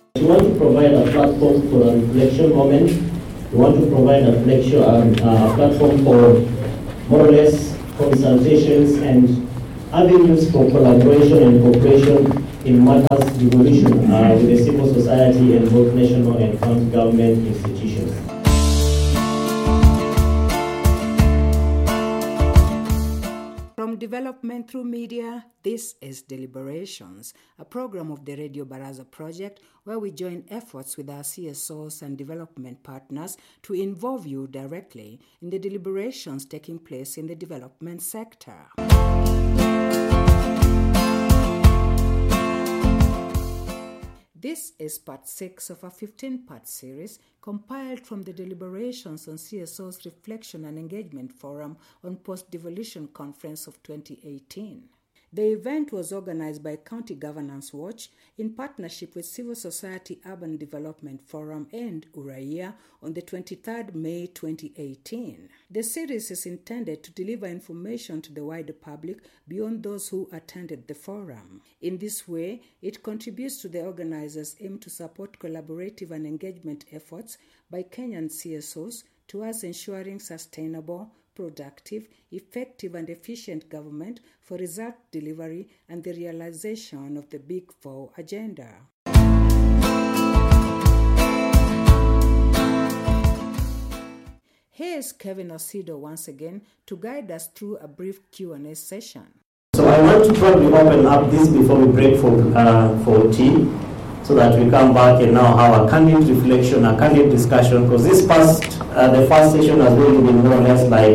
We want to provide a platform for a reflection moment. We want to provide a platform for more or less consultations and avenues for collaboration and cooperation in matters devolution with the civil society and both national and county government institutions. From development through media, this is Deliberations, a program of the Radio Baraza Project where we join efforts with our CSOs and development partners to involve you directly in the deliberations taking place in the development sector. This is part 6 of a 15-part series compiled from the deliberations on CSO's Reflection and Engagement Forum on Post-Devolution Conference of 2018. The event was organized by County Governance Watch in partnership with Civil Society Urban Development Forum and Uraia on the 23rd May 2018. The series is intended to deliver information to the wider public beyond those who attended the forum. In this way, it contributes to the organizers' aim to support collaborative and engagement efforts by Kenyan CSOs towards ensuring sustainable, productive, effective and efficient government for result delivery and the realization of the Big Four agenda. Here's Kevin Osido once again to guide us through a brief Q&A session. So I want to probably open up this before we break for tea, so that we come back and now have a candid reflection, a candid discussion, because the first session has really been more or less like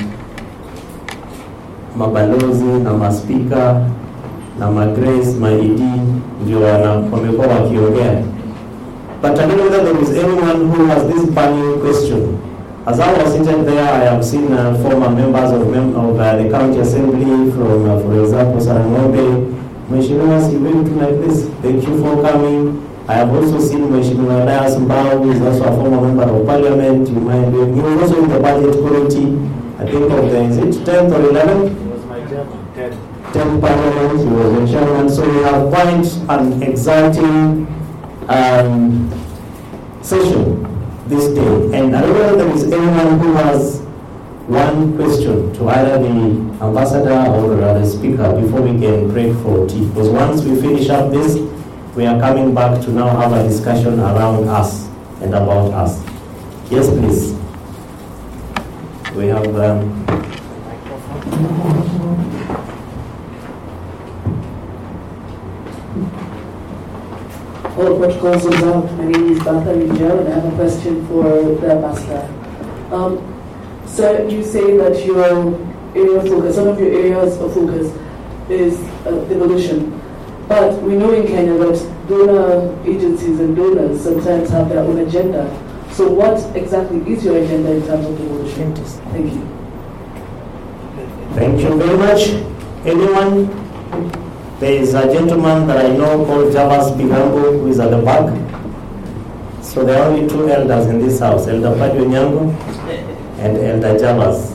mabalozi na maspika na magrace maidi ndio wamekuwa wakiongea. But I don't know whether there is anyone who has this burning question. As I was seated there, I have seen former members of the county assembly from, for example, Sarangombe. Mheshimiwa Siventu like this, thank you for coming. I have also seen Mheshimiwa Dias Mbao, who is also a former member of parliament. He was also in the budget committee, I think of the, is it 10th or 11th? It was my 10th parliament, he was the chairman. So we have quite an exciting session this day. And I don't know if there is anyone who has one question to either the ambassador or the speaker before we can break for tea. Because once we finish up this, we are coming back to now have a discussion around us and about us. Yes, please. We have all protocols observed. My name is Batha Joe, and I have a question for the ambassador. So you say that your area of focus, one of your areas of focus is devolution. But we know in Kenya that donor agencies and donors sometimes have their own agenda. So what exactly is your agenda in terms of devolution? Thank you. Thank you very much. Anyone? There is a gentleman that I know called Javas Bigambo who is at the back. So there are only two elders in this house, Elder Padwe Nyango and Elder Javas.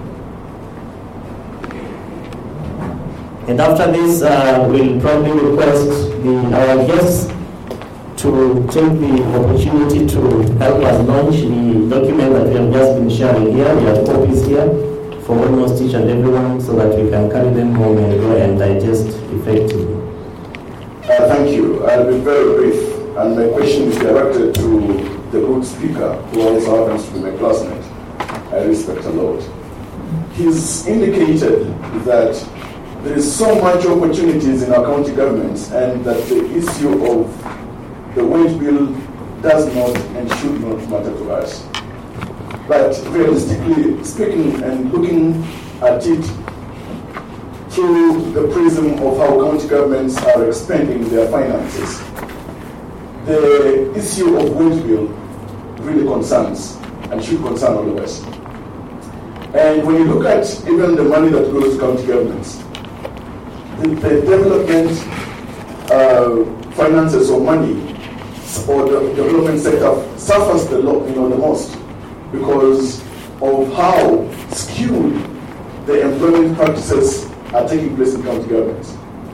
And after this, we'll probably request our guests to take the opportunity to help us launch the document that we have just been sharing here. We have copies here for almost each and everyone so that we can carry them home and go and digest effectively. Thank you. I'll be very brief. And my question is directed to the good speaker, who also happens to be my classmate. I respect a lot. He's indicated that there is so much opportunities in our county governments and that the issue of the wage bill does not and should not matter to us. But realistically speaking and looking at it through the prism of how county governments are expending their finances, the issue of wage bill really concerns and should concern all of us. And when you look at even the money that goes to county governments, the development finances or money or the development sector suffers the most because of how skewed the employment practices are taking place in county governments.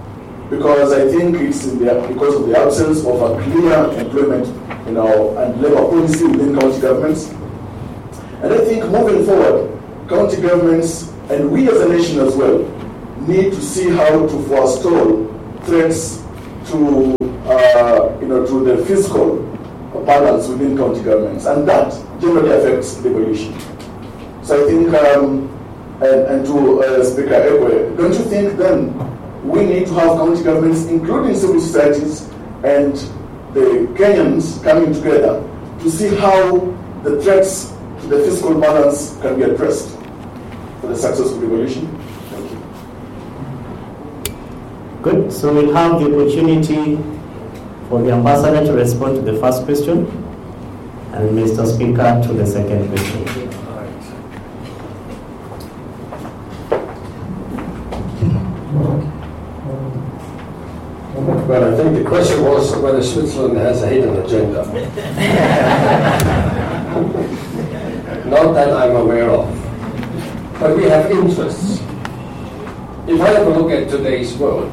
because I think it's because of the absence of a clear employment and labor policy within county governments. And I think moving forward, county governments and we as a nation as well need to see how to forestall threats to to the fiscal balance within county governments, and that generally affects devolution. So I think, and to Speaker Ekwe, don't you think then we need to have county governments, including civil societies and the Kenyans, coming together to see how the threats to the fiscal balance can be addressed for the successful devolution? Thank you. Good. So we'll have the opportunity for the ambassador to respond to the first question, and Mr. Speaker to the second question. Well, I think the question was whether Switzerland has a hidden agenda. Not that I'm aware of. But we have interests. If I have a look at today's world,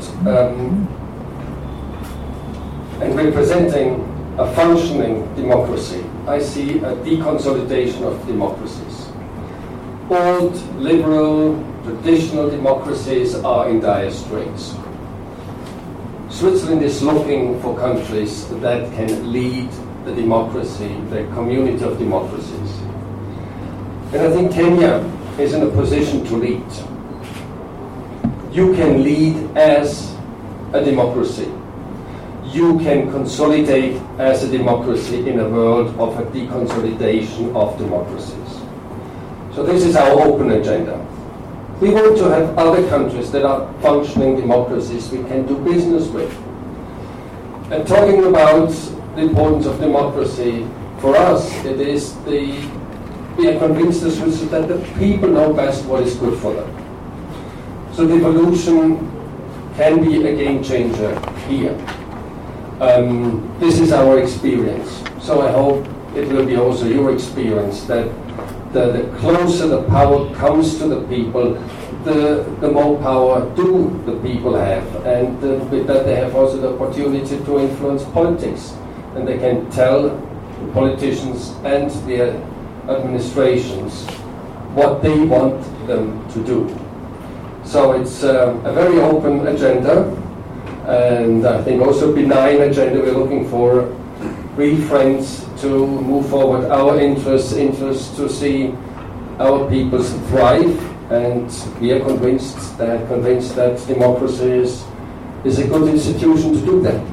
and representing a functioning democracy, I see a deconsolidation of democracies. Old, liberal, traditional democracies are in dire straits. Switzerland is looking for countries that can lead the democracy, the community of democracies. And I think Kenya is in a position to lead. You can lead as a democracy. You can consolidate as a democracy in a world of a deconsolidation of democracies. So this is our open agenda. We want to have other countries that are functioning democracies we can do business with. And talking about the importance of democracy, for us, it is we are convinced as Switzerland that the people know best what is good for them. So devolution can be a game changer here. This is our experience. So I hope it will be also your experience that the closer the power comes to the people, the more power do the people have, and with that they have also the opportunity to influence politics, and they can tell the politicians and their administrations what they want them to do. So it's a very open agenda, and I think also benign agenda. We're looking for real friends to move forward our interests to see our peoples thrive, and we are convinced that democracy is a good institution to do that.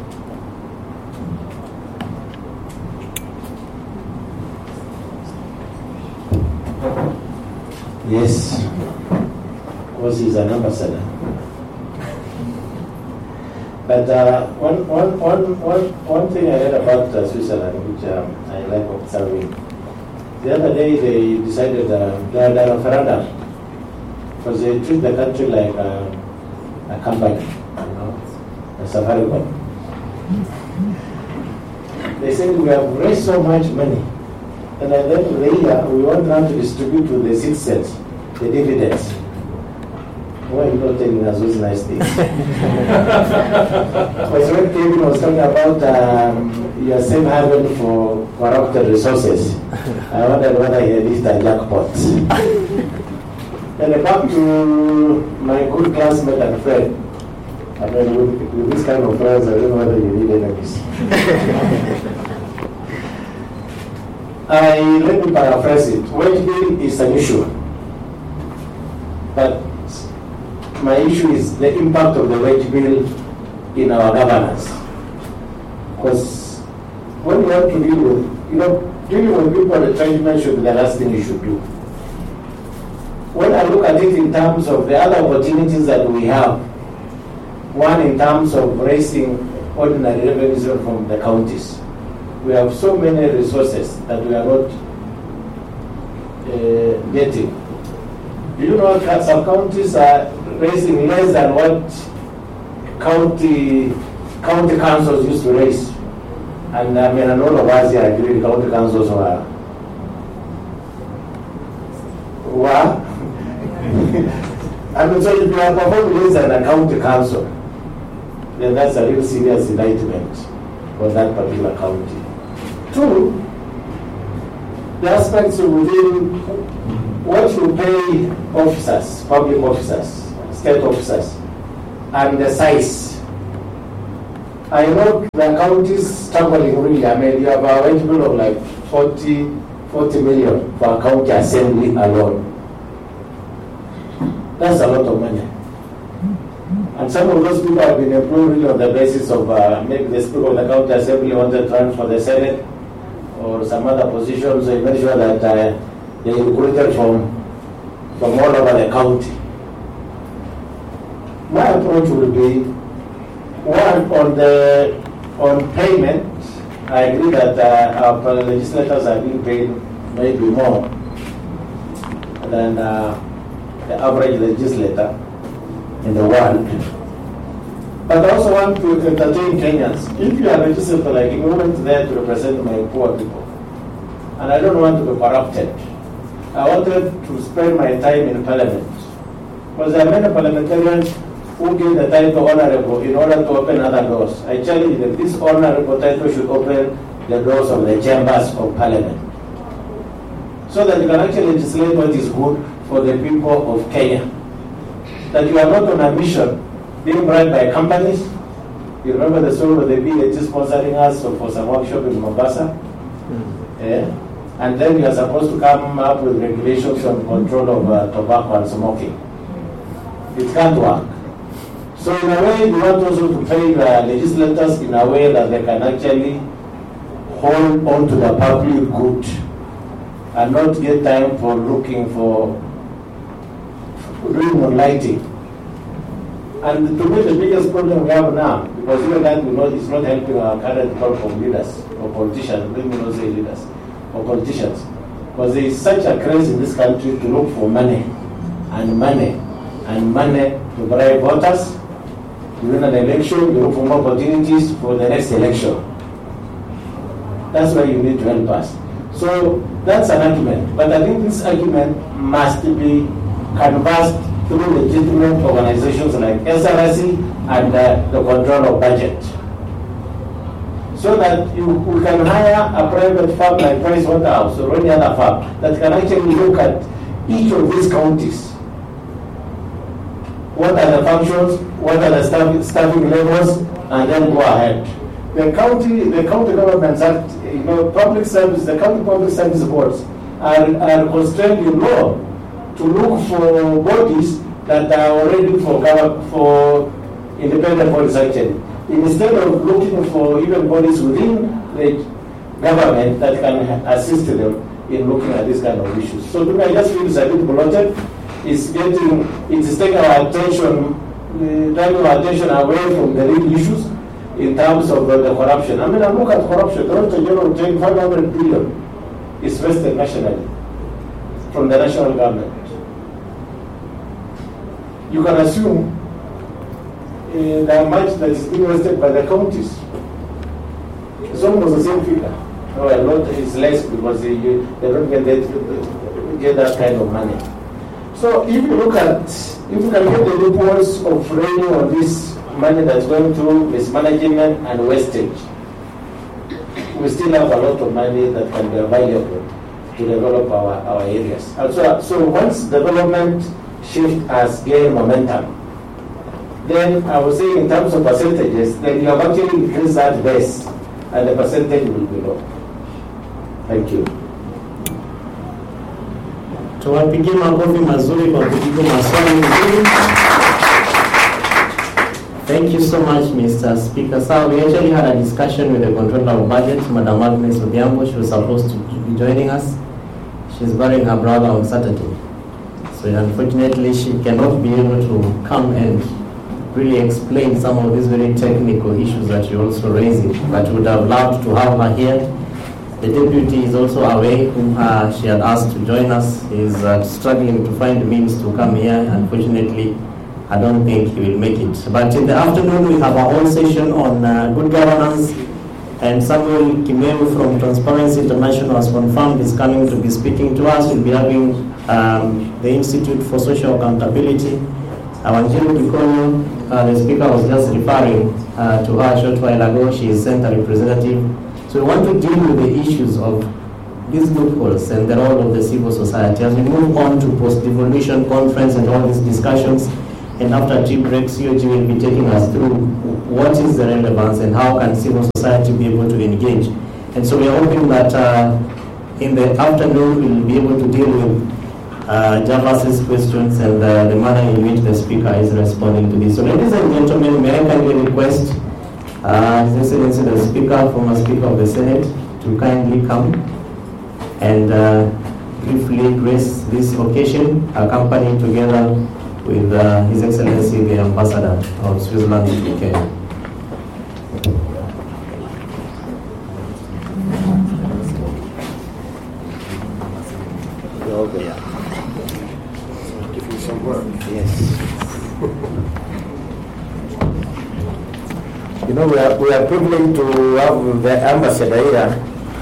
Yes, because he's an ambassador. But one thing I heard about Switzerland, which I like observing, the other day they decided they had a referendum, because they treat the country like a company, a Safaricom. They said we have raised so much money, and at the end of the year we want now to distribute to the citizens the dividends. Why are you not telling us those nice things? Because when Kevin was talking about your safe haven for corrupted resources, I wondered whether he had hit a jackpot. And back to my good classmate and friend. I mean, with this kind of friends, I don't know whether you need enemies. Let me paraphrase it. Wage bill is an issue. But my issue is the impact of the wage bill in our governance. Because when you have to deal with, dealing with people at the retrenchment should be the last thing you should do. When I look at it in terms of the other opportunities that we have, one in terms of raising ordinary revenues from the counties. We have so many resources that we are not getting. Do you know that some counties are raising less than what county councils used to raise? And I mean, and all of us here agree county councils were I mean, so if you are performing less than a county council, then that's a real serious indictment for that particular county. Two, the aspects within what you pay officers, public officers, state officers, and the size. I know the county is struggling really. I mean, you have a wage bill of like 40 million for a county assembly alone. That's a lot of money. And some of those people have been employed really on the basis of maybe the Speaker of the County Assembly wanted to run for the Senate or some other positions, so you make sure that they recruited from all over the county. My approach will be, one, on payment, I agree that our legislators are being paid maybe more than the average legislator in the world. But I also want to entertain Kenyans. If you are a legislator like me, I went there to represent my poor people. And I don't want to be corrupted. I wanted to spend my time in parliament. Because there are many parliamentarians who give the title honorable in order to open other doors. I challenge that this honorable title should open the doors of the chambers of parliament. So that you can actually legislate what is good for the people of Kenya. That you are not on a mission being bribed by companies. You remember the story of the BAT sponsoring us for some workshop in Mombasa? Yeah. And then you are supposed to come up with regulations on control of tobacco and smoking. It can't work. So in a way, you want also to pay the legislators in a way that they can actually hold on to the public good and not get time for looking for doing moonlighting. And to me, the biggest problem we have now, because even that we know is not helping our current crop of leaders or politicians, let me not say leaders, or politicians, because there is such a craze in this country to look for money and money and money to bribe voters. You win an election, you look for more opportunities for the next election. That's why you need to help us. So that's an argument. But I think this argument must be canvassed through legitimate organizations like SRC and the control of budget. So that we can hire a private firm like Pricewaterhouse or any other firm that can actually look at each of these counties. What are the functions, what are the staffing levels, and then go ahead. The county governments are, public service, the county public service boards are constrained in law to look for bodies that are already for independent bodies actually. Instead of looking for even bodies within the government that can assist them in looking at this kind of issues. So to me, I just feel it's a bit bloated. It's taking our attention, driving our attention away from the real issues in terms of the corruption. I mean, I look at corruption. The Director General taking 500 billion is vested nationally from the national government. You can assume the amount that is being vested by the counties. It's almost the same figure. No, a lot is less because they don't get that kind of money. So if you can get the reports of revenue on this money that's going through mismanagement and wastage, we still have a lot of money that can be available to develop our areas. And so once development shift has gained momentum, then I would say in terms of percentages, then you have actually increased that base and the percentage will be low. Thank you. Tuwapigie makofi mazuri kwa kujibu maswali mazuri. Thank you so much, Mr. Speaker. Sir, we actually had a discussion with the Controller of Budget, Madam Agnes Odhiambo. She was supposed to be joining us. She's burying her brother on Saturday. So unfortunately, she cannot be able to come and really explain some of these very technical issues that you're also raising. But we would have loved to have her here. The deputy is also away, whom she had asked to join us. He's struggling to find means to come here. Unfortunately, I don't think he will make it. But in the afternoon, we have our own session on good governance. And Samuel Kimeu from Transparency International has confirmed is coming to be speaking to us. We'll be having the Institute for Social Accountability, Wanjiru Gikonyo, the Speaker was just referring to her a short while ago. She is sent a representative. So we want to deal with the issues of these loopholes and the role of the civil society. As we move on to post-devolution conference and all these discussions, and after tea break, COG will be taking us through what is the relevance and how can civil society be able to engage. And so we are hoping that in the afternoon we'll be able to deal with Javas's questions and the manner in which the Speaker is responding to this. So ladies and gentlemen, may I kindly request His Excellency the Speaker, former Speaker of the Senate, to kindly come and briefly grace this occasion, accompanied together with His Excellency the Ambassador of Switzerland to Kenya. Give you some work. Yes. You know, we are privileged to have the ambassador here.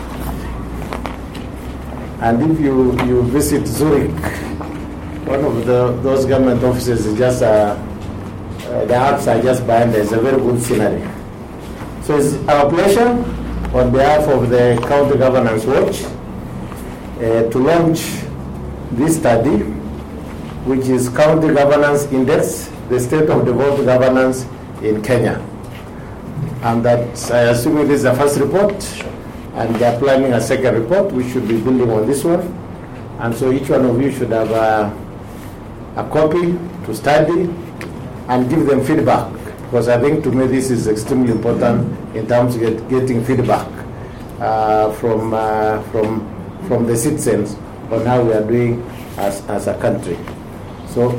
And if you visit Zurich, one of those government offices is just, the Alps are just behind there. It's a very good scenery. So it's our pleasure, on behalf of the County Governance Watch, to launch this study, which is County Governance Index, the state of devolved governance in Kenya. And that, I assume it is the first report, and they are planning a second report. We should be building on this one. And so each one of you should have a copy to study and give them feedback, because I think to me this is extremely important in terms of getting feedback from the citizens on how we are doing as a country. So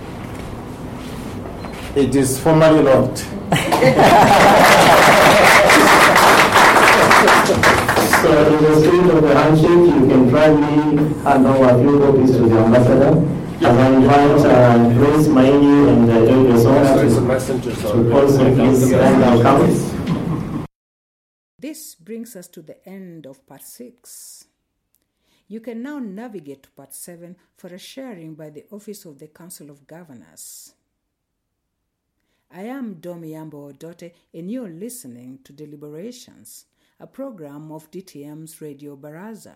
it is formally launched. So in the spirit of the handshake, you can kindly hand over a few copies to the ambassador. As I invite Grace Maini and Joy Besonga to also please stand and come. This brings us to the end of part 6. You can now navigate to part 7 for a sharing by the Office of the Council of Governors. I am Domi Yambo Odote, and you're listening to Deliberations, a program of DTM's Radio Baraza.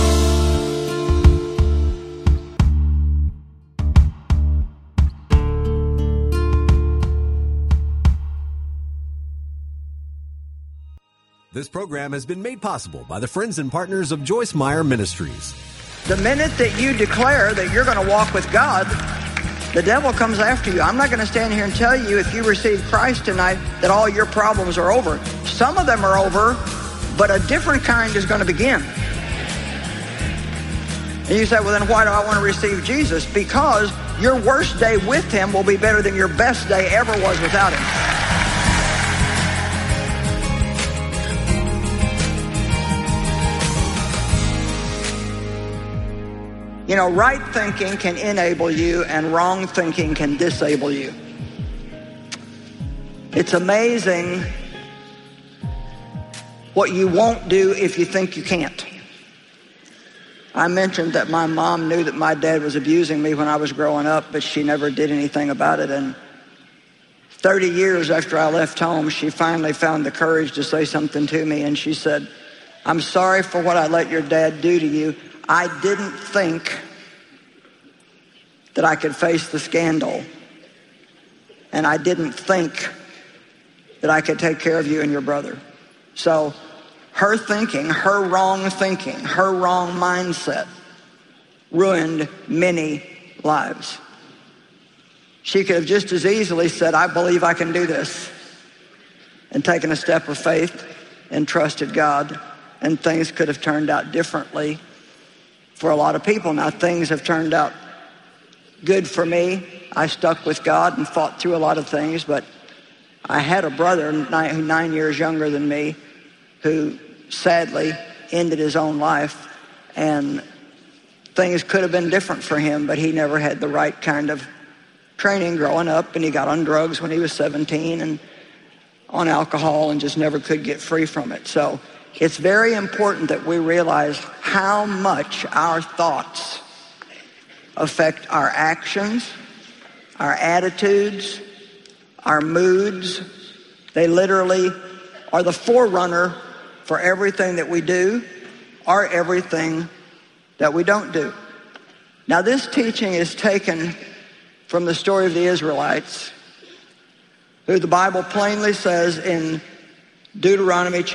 This program has been made possible by the friends and partners of Joyce Meyer Ministries. The minute that you declare that you're going to walk with God, the devil comes after you. I'm not going to stand here and tell you if you receive Christ tonight that all your problems are over. Some of them are over, but a different kind is going to begin. And you say, well, then why do I want to receive Jesus? Because your worst day with him will be better than your best day ever was without him. You know, right thinking can enable you and wrong thinking can disable you. It's amazing what you won't do if you think you can't. I mentioned that my mom knew that my dad was abusing me when I was growing up, but she never did anything about it. And 30 years after I left home, she finally found the courage to say something to me, and she said, "I'm sorry for what I let your dad do to you. I didn't think that I could face the scandal, and I didn't think that I could take care of you and your brother." So her thinking, her wrong mindset ruined many lives. She could have just as easily said, "I believe I can do this," and taken a step of faith and trusted God, and things could have turned out differently for a lot of people. Now, things have turned out good for me. I stuck with God and fought through a lot of things, but I had a brother 9 years younger than me who sadly ended his own life, and things could have been different for him, but he never had the right kind of training growing up, and he got on drugs when he was 17 and on alcohol and just never could get free from it. So it's very important that we realize how much our thoughts affect our actions, our attitudes, our moods. They literally are the forerunner for everything that we do or everything that we don't do. Now, this teaching is taken from the story of the Israelites, who the Bible plainly says in Deuteronomy chapter